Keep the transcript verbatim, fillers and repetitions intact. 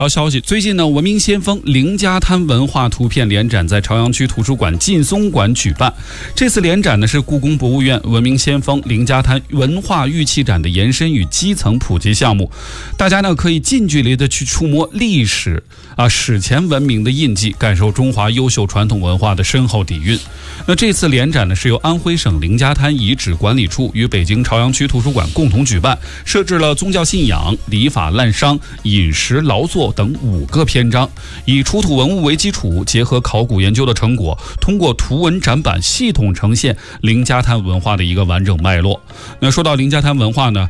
好消息，最近呢，文明先锋凌家滩文化图片联展在朝阳区图书馆劲松馆举办。这次联展呢是故宫博物院文明先锋凌家滩文化玉器展的延伸与基层普及项目。大家呢可以近距离的去触摸历史啊史前文明的印记，感受中华优秀传统文化的深厚底蕴。那这次联展呢是由安徽省凌家滩遗址管理处与北京朝阳区图书馆共同举办，设置了宗教信仰、礼法滥觞、饮食劳作等五个篇章，以出土文物为基础，结合考古研究的成果，通过图文展板系统呈现凌家滩文化的一个完整脉络。那说到凌家滩文化呢，